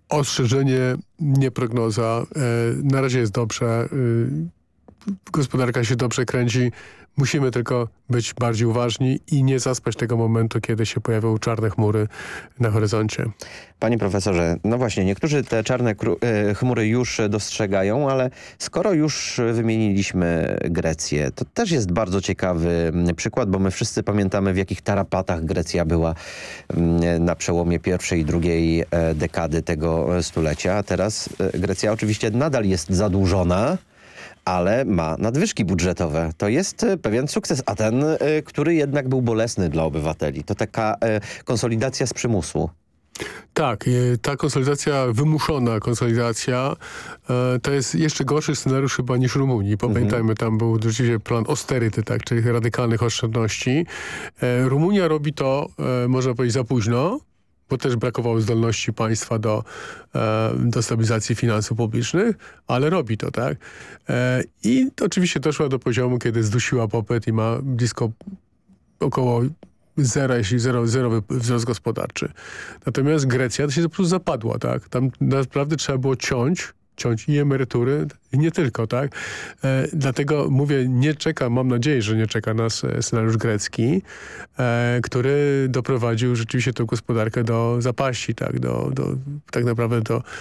Ostrzeżenie, nie prognoza. Na razie jest dobrze. Gospodarka się dobrze kręci. Musimy tylko być bardziej uważni i nie zaspać tego momentu, kiedy się pojawią czarne chmury na horyzoncie. Panie profesorze, no właśnie, niektórzy te czarne chmury już dostrzegają, ale skoro już wymieniliśmy Grecję, to też jest bardzo ciekawy przykład, bo my wszyscy pamiętamy, w jakich tarapatach Grecja była na przełomie pierwszej i drugiej dekady tego stulecia. A teraz Grecja oczywiście nadal jest zadłużona, ale ma nadwyżki budżetowe. To jest pewien sukces, a ten, który jednak był bolesny dla obywateli. To taka konsolidacja z przymusu. Tak, ta konsolidacja, wymuszona konsolidacja, to jest jeszcze gorszy scenariusz chyba niż Rumunii. Pamiętajmy, tam był rzeczywiście plan austerity, tak, czyli radykalnych oszczędności. Rumunia robi to, można powiedzieć, za późno, bo też brakowało zdolności państwa do stabilizacji finansów publicznych, ale robi to, tak. I to oczywiście doszła do poziomu, kiedy zdusiła popyt i ma blisko około zera, jeśli zerowy wzrost gospodarczy. Natomiast Grecja to się po prostu zapadła, tak. Tam naprawdę trzeba było ciąć i emerytury, i nie tylko, tak. Dlatego mówię, mam nadzieję, że nie czeka nas scenariusz grecki, który doprowadził rzeczywiście tę gospodarkę do zapaści, tak, tak naprawdę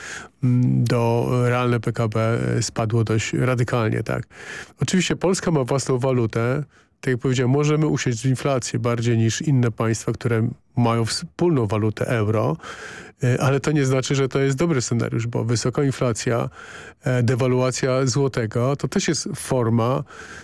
do realne PKB spadło dość radykalnie, tak. Oczywiście Polska ma własną walutę. Tak jak powiedziałem, możemy usiąść w inflację bardziej niż inne państwa, które mają wspólną walutę euro, ale to nie znaczy, że to jest dobry scenariusz, bo wysoka inflacja, dewaluacja złotego, to też jest forma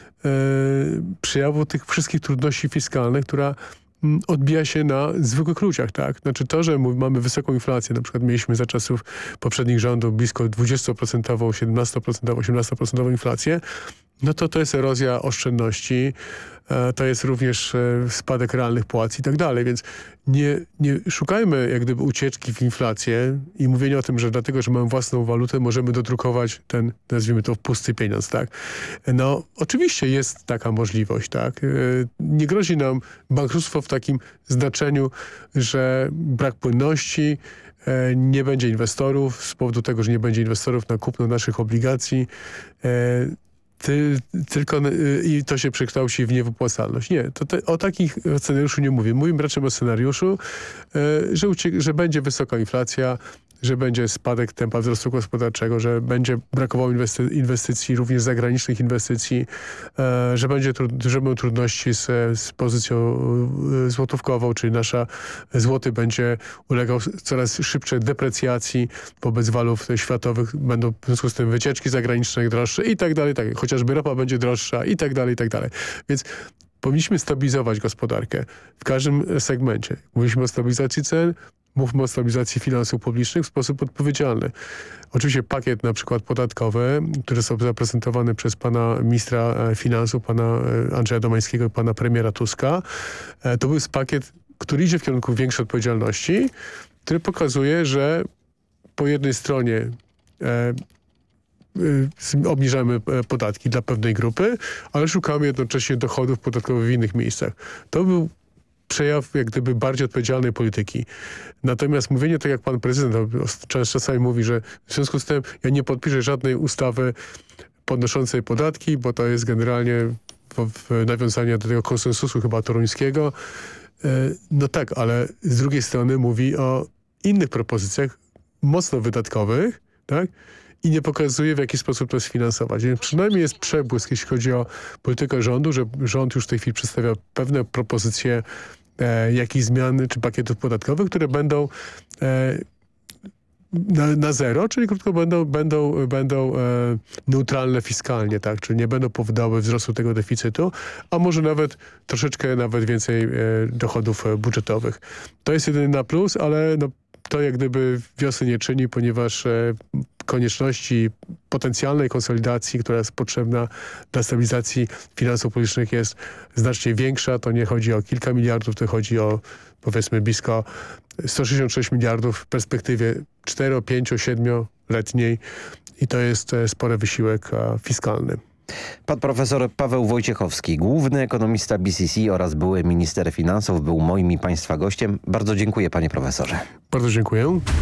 przejawu tych wszystkich trudności fiskalnych, która odbija się na zwykłych ludziach, tak? Znaczy to, że mamy wysoką inflację, na przykład mieliśmy za czasów poprzednich rządów blisko 20%, 17%, 18% inflację, no to jest erozja oszczędności, to jest również spadek realnych płac i tak dalej, więc nie szukajmy jak gdyby ucieczki w inflację i mówienia o tym, że dlatego, że mamy własną walutę, możemy dodrukować ten, nazwijmy to, pusty pieniądz, tak? No, oczywiście jest taka możliwość, tak? Nie grozi nam bankructwo w takim znaczeniu, że brak płynności, nie będzie inwestorów, z powodu tego, że nie będzie inwestorów na kupno naszych obligacji, i to się przekształci w niewypłacalność. Nie, o takich scenariuszu nie mówię. Mówimy raczej o scenariuszu, że będzie wysoka inflacja, że będzie spadek tempa wzrostu gospodarczego, że będzie brakowało inwestycji, również zagranicznych inwestycji, że będą trudności z pozycją złotówkową, czyli złoty będzie ulegał coraz szybszej deprecjacji wobec walut światowych, będą w związku z tym wycieczki zagraniczne droższe i tak dalej, chociażby ropa będzie droższa i tak dalej, i tak dalej. Więc powinniśmy stabilizować gospodarkę w każdym segmencie. Mówiliśmy o stabilizacji cen, mówmy o stabilizacji finansów publicznych w sposób odpowiedzialny. Oczywiście pakiet na przykład podatkowy, który został zaprezentowany przez pana ministra finansów, pana Andrzeja Domańskiego i pana premiera Tuska, to był pakiet, który idzie w kierunku większej odpowiedzialności, który pokazuje, że po jednej stronie obniżamy podatki dla pewnej grupy, ale szukamy jednocześnie dochodów podatkowych w innych miejscach. To był przejaw jak gdyby bardziej odpowiedzialnej polityki. Natomiast mówienie tak jak pan prezydent czasami mówi, że w związku z tym ja nie podpiszę żadnej ustawy podnoszącej podatki, bo to jest generalnie w nawiązaniu do tego konsensusu chyba toruńskiego. No tak, ale z drugiej strony mówi o innych propozycjach mocno wydatkowych, tak? I nie pokazuje, w jaki sposób to sfinansować. Więc przynajmniej jest przebłysk, jeśli chodzi o politykę rządu, że rząd już w tej chwili przedstawia pewne propozycje jakichś zmian czy pakietów podatkowych, które będą na zero, czyli krótko będą neutralne fiskalnie, tak? Czyli nie będą powodowały wzrostu tego deficytu, a może troszeczkę więcej dochodów budżetowych. To jest jedyny na plus, ale to jak gdyby wiosny nie czyni, ponieważ konieczności potencjalnej konsolidacji, która jest potrzebna dla stabilizacji finansów publicznych jest znacznie większa. To nie chodzi o kilka miliardów, to chodzi o powiedzmy blisko 166 miliardów w perspektywie 4, 5, 7-letniej i to jest spory wysiłek fiskalny. Pan profesor Paweł Wojciechowski, główny ekonomista BCC oraz były minister finansów, był moim i państwa gościem. Bardzo dziękuję, panie profesorze. Bardzo dziękuję.